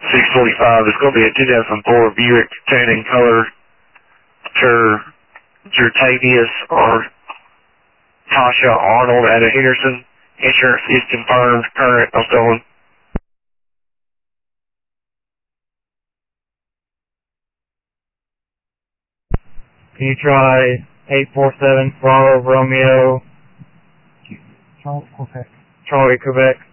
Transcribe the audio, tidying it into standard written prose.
645. It's going to be a 2004 Buick Tanning Color Jertavius or Tasha Arnold out of Henderson. Insurance is confirmed, current, no stolen. Can you try 847 Bravo Romeo Charlie, Quebec?